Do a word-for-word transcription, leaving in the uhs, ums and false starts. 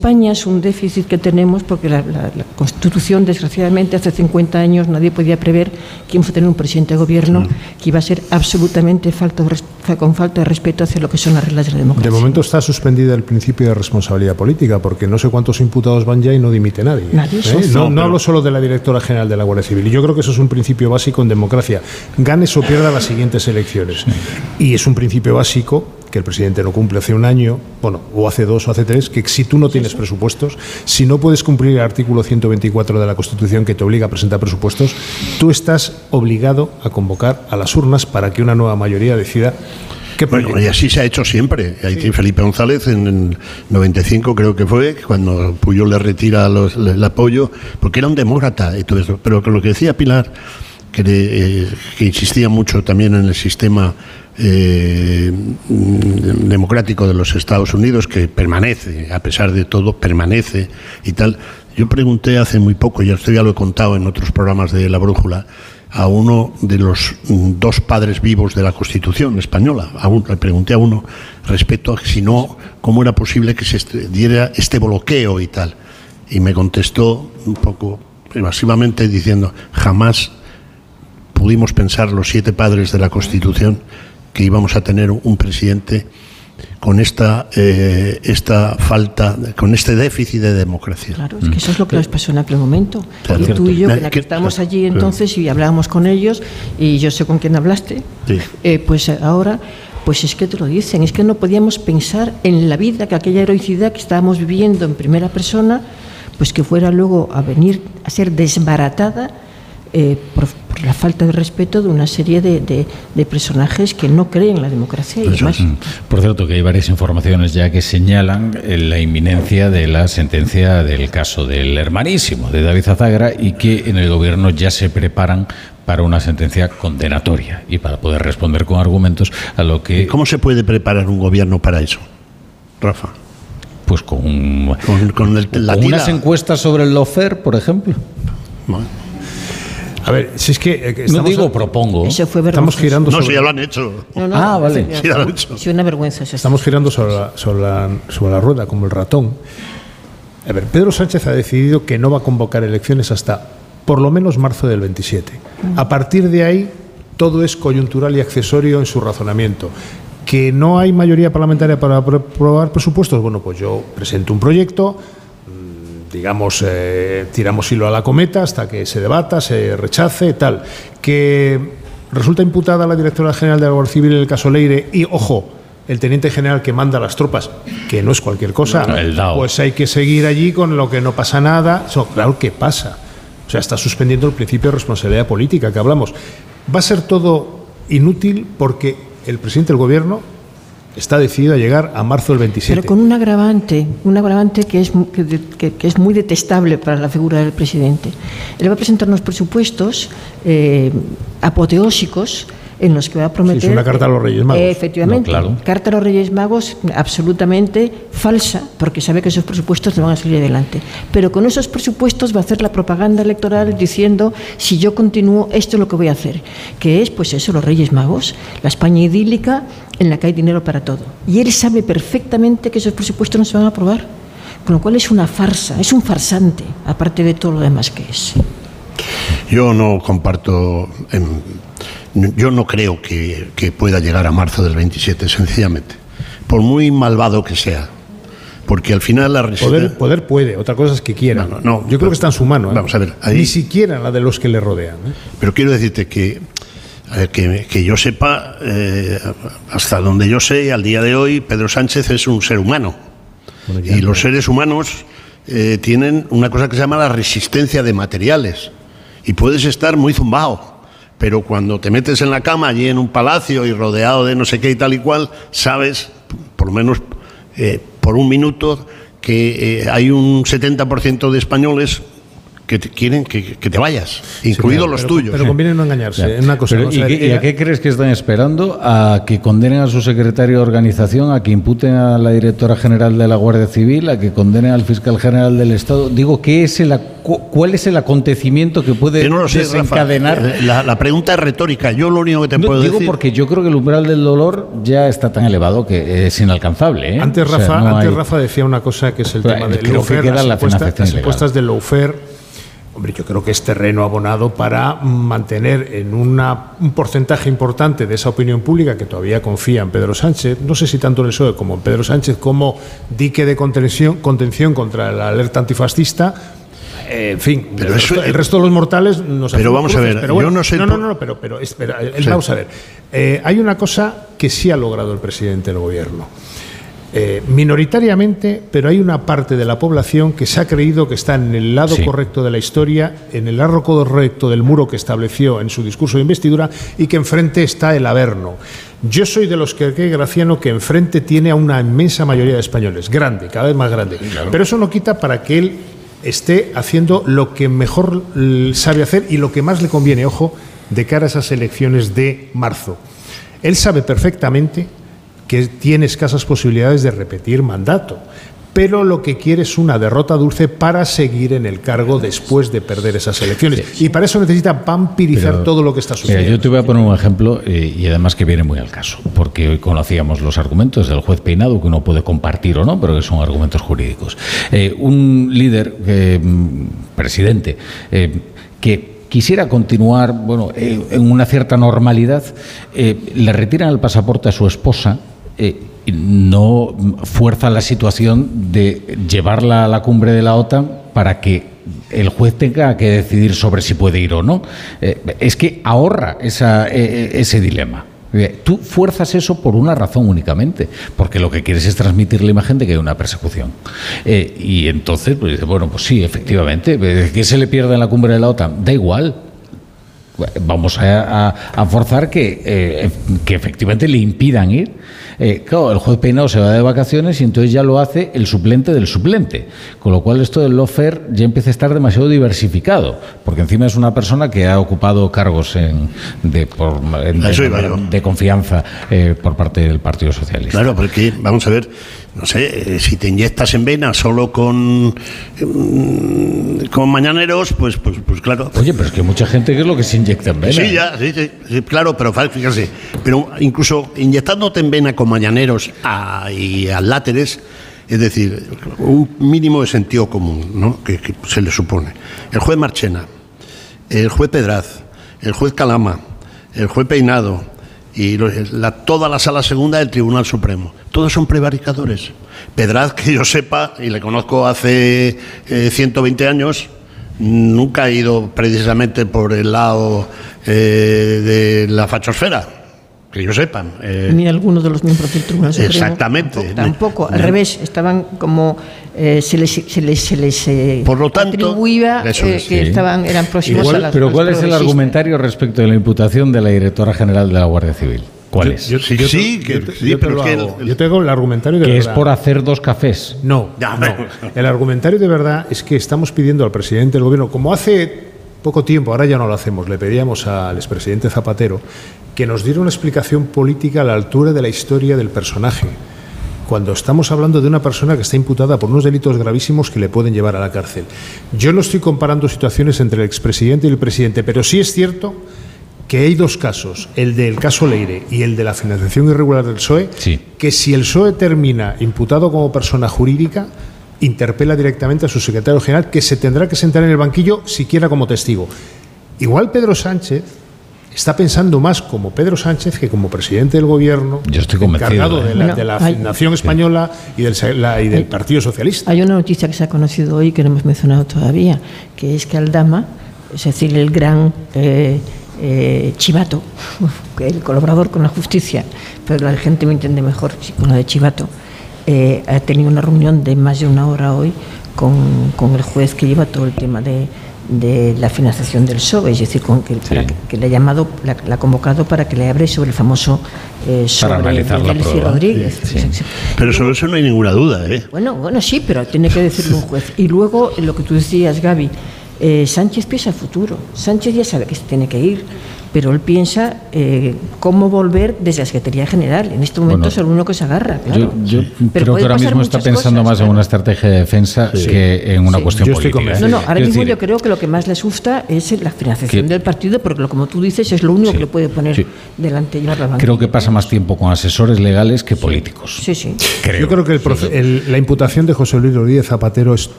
España es un déficit que tenemos porque la, la, la Constitución, desgraciadamente, hace cincuenta años nadie podía prever que íbamos a tener un presidente de gobierno que iba a ser absolutamente falta, con falta de respeto hacia lo que son las reglas de la democracia. De momento está suspendida el principio de responsabilidad política porque no sé cuántos imputados van ya y no dimite nadie. Nadie. ¿Eh? No, no hablo solo de la directora general de la Guardia Civil. Y yo creo que eso es un principio básico en democracia. Ganes o pierda las siguientes elecciones. Y es un principio básico que el presidente no cumple hace un año, bueno, o hace dos o hace tres, que si tú no tienes presupuestos, si no puedes cumplir el artículo ciento veinticuatro de la Constitución que te obliga a presentar presupuestos, tú estás obligado a convocar a las urnas para que una nueva mayoría decida qué proyecto. Bueno, y así se ha hecho siempre. Ahí sí. Felipe González en el noventa y cinco creo que fue, cuando Pujol le retira los, le, el apoyo, porque era un demócrata y todo eso. Pero lo que decía Pilar, que, eh, que insistía mucho también en el sistema Eh, democrático de los Estados Unidos, que permanece, a pesar de todo, permanece y tal. Yo pregunté hace muy poco, y esto ya lo he contado en otros programas de La Brújula, a uno de los dos padres vivos de la Constitución española. A un, le pregunté a uno respecto a si no, cómo era posible que se diera este bloqueo y tal. Y me contestó un poco evasivamente diciendo: jamás pudimos pensar los siete padres de la Constitución que íbamos a tener un presidente con esta eh, esta falta, con este déficit de democracia. Claro, es que eso es lo que nos pasó en aquel momento. Claro. Y tú y yo, que, que estábamos allí entonces y hablábamos con ellos, y yo sé con quién hablaste, sí. eh, pues ahora, pues es que te lo dicen, es que no podíamos pensar en la vida, que aquella heroicidad que estábamos viviendo en primera persona, pues que fuera luego a venir a ser desbaratada eh, por, por la falta de respeto de una serie de, de, de personajes que no creen en la democracia. Y demás. Por cierto, que hay varias informaciones ya que señalan la inminencia de la sentencia del caso del hermanísimo de David Azagra, y que en el gobierno ya se preparan para una sentencia condenatoria y para poder responder con argumentos a lo que... ¿Cómo se puede preparar un gobierno para eso, Rafa? Pues con, con, con, el, con la unas encuestas sobre el lawfare, por ejemplo. Bueno. A ver, si es que... Eh, que no digo, a, propongo. Eso fue estamos girando sobre... sobre... No, si ya lo han hecho. No, no, ah, vale. Sí, ya lo han hecho. Es una vergüenza. Eso estamos girando sobre la, sobre, la, sobre la rueda, como el ratón. A ver, Pedro Sánchez ha decidido que no va a convocar elecciones hasta por lo menos marzo del veintisiete. Uh-huh. A partir de ahí, todo es coyuntural y accesorio en su razonamiento. ¿Que no hay mayoría parlamentaria para aprobar presupuestos? Bueno, pues yo presento un proyecto... digamos, eh, tiramos hilo a la cometa hasta que se debata, se rechace, tal. Que resulta imputada la directora general de la Guardia Civil en el caso Leire y, ojo, el teniente general que manda las tropas, que no es cualquier cosa, no, el D A O. Pues hay que seguir allí con lo que no pasa nada. Eso, claro que pasa. O sea, está suspendiendo el principio de responsabilidad política que hablamos. Va a ser todo inútil porque el presidente del gobierno está decidido a llegar a marzo del veintisiete. Pero con un agravante, un agravante que es, que, que es muy detestable para la figura del presidente. Él va a presentar unos presupuestos eh, apoteósicos en los que va a prometer... Sí, es una carta a los Reyes Magos. Eh, efectivamente, no, claro. Carta a los Reyes Magos absolutamente falsa, porque sabe que esos presupuestos no van a salir adelante. Pero con esos presupuestos va a hacer la propaganda electoral diciendo, si yo continúo, esto es lo que voy a hacer. Que es, pues eso, los Reyes Magos, la España idílica en la que hay dinero para todo. Y él sabe perfectamente que esos presupuestos no se van a aprobar. Con lo cual es una farsa, es un farsante, aparte de todo lo demás que es. Yo no comparto... En... Yo no creo que, que pueda llegar a marzo del veintisiete, sencillamente. Por muy malvado que sea. Porque al final la resistencia... Poder, poder puede, otra cosa es que quiera. No, no, no, Yo creo pero, que está en su mano. ¿eh? Vamos a ver. Ahí, Ni siquiera la de los que le rodean. ¿eh? Pero quiero decirte que, eh, que, que yo sepa, eh, hasta donde yo sé, al día de hoy, Pedro Sánchez es un ser humano. Bueno, ya, y los seres humanos eh, tienen una cosa que se llama la resistencia de materiales. Y puedes estar muy zumbado. Pero cuando te metes en la cama allí en un palacio y rodeado de no sé qué y tal y cual, sabes, por lo menos eh, por un minuto, que eh, hay un setenta por ciento de españoles que te quieren que, que te vayas, incluidos sí, los pero, tuyos. Pero conviene no engañarse. Claro. En una cosa, pero, ¿y, qué, ¿Y a qué crees que están esperando? ¿A que condenen a su secretario de organización, a que imputen a la directora general de la Guardia Civil, a que condenen al fiscal general del Estado? Digo, ¿qué es el, ¿cuál es el acontecimiento que puede no sé, desencadenar? Rafa, la, la pregunta es retórica. Yo lo único que te no, puedo digo decir... porque yo creo que el umbral del dolor ya está tan elevado que es inalcanzable. ¿eh? Antes, Rafa, o sea, no antes hay... Rafa decía una cosa que es el pero, tema del creo lawfare, que queda las, la encuestas, las encuestas del lawfare. Hombre, yo creo que es terreno abonado para mantener en una, un porcentaje importante de esa opinión pública que todavía confía en Pedro Sánchez, no sé si tanto en el P S O E como en Pedro Sánchez, como dique de contención, contención contra la alerta antifascista. Eh, en fin, pero el, eso, resto, el resto de los mortales nos Pero vamos cruces, a ver, pero bueno, yo no sé... No, no, no, pero, pero espera, sí. Vamos a ver. Eh, hay una cosa que sí ha logrado el presidente del gobierno. Eh, minoritariamente, pero hay una parte de la población que se ha creído que está en el lado sí. correcto de la historia, en el lado correcto del muro que estableció en su discurso de investidura y que enfrente está el Averno. Yo soy de los que cree Graciano que enfrente tiene a una inmensa mayoría de españoles, grande, cada vez más grande, claro. Pero eso no quita para que él esté haciendo lo que mejor sabe hacer y lo que más le conviene, ojo, de cara a esas elecciones de marzo. Él sabe perfectamente que tiene escasas posibilidades de repetir mandato, pero lo que quiere es una derrota dulce para seguir en el cargo después de perder esas elecciones. Sí, sí. Y para eso necesita vampirizar pero, todo lo que está sucediendo. Mira, yo te voy a poner un ejemplo eh, y además que viene muy al caso, porque hoy conocíamos los argumentos del juez Peinado, que uno puede compartir o no, pero que son argumentos jurídicos. Eh, un líder, eh, presidente, eh, que quisiera continuar bueno, eh, en una cierta normalidad, eh, le retiran el pasaporte a su esposa, Eh, no fuerza la situación de llevarla a la cumbre de la OTAN para que el juez tenga que decidir sobre si puede ir o no. Eh, es que ahorra esa, eh, ese dilema. Eh, tú fuerzas eso por una razón únicamente, porque lo que quieres es transmitir la imagen de que hay una persecución. Eh, y entonces, pues dice, bueno, pues sí, efectivamente, ¿qué se le pierde en la cumbre de la OTAN? Da igual. Vamos a, a, a forzar que, eh, que efectivamente le impidan ir. Eh, claro, el juez Peinado se va de vacaciones y entonces ya lo hace el suplente del suplente, con lo cual esto del lawfare ya empieza a estar demasiado diversificado, porque encima es una persona que ha ocupado cargos en, de, por, en, de, de confianza eh, por parte del Partido Socialista. Claro, porque vamos a ver, no sé, si te inyectas en vena solo con con mañaneros, pues, pues, pues claro. Oye, pero es que mucha gente, ¿qué es lo que se inyecta en vena? Sí, ya, sí, sí, sí, claro, pero fíjate, pero incluso inyectándote en vena con mañaneros a, y al láteres, es decir, un mínimo de sentido común, ¿no? que, que se le supone. El juez Marchena, el juez Pedraz, el juez Calama, el juez Peinado y la, toda la sala segunda del Tribunal Supremo, todos son prevaricadores. Pedraz, que yo sepa, y le conozco hace eh, ciento veinte años, nunca ha ido precisamente por el lado eh, de la fachosfera, que yo sepa. Eh, Ni alguno de los miembros del Tribunal Supremo. Exactamente. Tampoco, tampoco al revés, estaban como eh, se les, se les, se les eh, por lo tanto, atribuía eso es, eh, que sí. estaban, eran próximos Igual, a las. Pero ¿cuál es el argumentario respecto de la imputación de la directora general de la Guardia Civil? ¿Cuál es? Yo, yo, yo, sí, yo, que, yo, sí, yo te pero lo que hago. el, Yo tengo el argumentario de que verdad. es por hacer dos cafés. No, no. El argumentario de verdad es que estamos pidiendo al presidente del gobierno, como hace poco tiempo, ahora ya no lo hacemos, le pedíamos al expresidente Zapatero que nos diera una explicación política a la altura de la historia del personaje, cuando estamos hablando de una persona que está imputada por unos delitos gravísimos que le pueden llevar a la cárcel. Yo no estoy comparando situaciones entre el expresidente y el presidente, pero sí es cierto que hay dos casos, el del caso Leire y el de la financiación irregular del P S O E, sí. que si el P S O E termina imputado como persona jurídica, interpela directamente a su secretario general, que se tendrá que sentar en el banquillo siquiera como testigo. Igual Pedro Sánchez está pensando más como Pedro Sánchez que como presidente del gobierno. Yo estoy convencido, encargado ¿eh? de la, Bueno, de la hay, nación española y del, la, y del Partido Socialista. Hay una noticia que se ha conocido hoy que no hemos mencionado todavía, que es que Aldama, es decir, el gran eh, eh, chivato, el colaborador con la justicia, pero la gente me entiende mejor con lo de chivato, eh, ha tenido una reunión de más de una hora hoy con, con el juez que lleva todo el tema de, de la financiación del P S O E, es decir, con que, sí. que, que le ha llamado, la, la ha convocado para que le hable sobre el famoso eh, sobre Delcy Rodríguez. Sí, sí. Pero sobre eso no hay ninguna duda, ¿eh? Bueno, bueno, sí, pero tiene que decirlo un juez. Y luego, lo que tú decías, Gaby, Eh, Sánchez piensa el futuro. Sánchez ya sabe que se tiene que ir, pero él piensa eh, cómo volver desde la Secretaría General. En este momento Bueno, es el único que se agarra, claro. Yo, yo Pero creo puede que ahora pasar mismo está muchas pensando cosas, más claro. en una estrategia de defensa Sí. que en una Sí. cuestión Yo estoy política. convencido. No, no, ahora Quiero mismo decir, yo creo que lo que más les gusta es la financiación que- del partido, porque lo, como tú dices, es lo único Sí. que le puede poner Sí. delante y llevar la banca. creo que pasa más tiempo con asesores legales que políticos. Sí, sí. Yo creo que el proce- el- la imputación de José Luis Rodríguez Zapatero es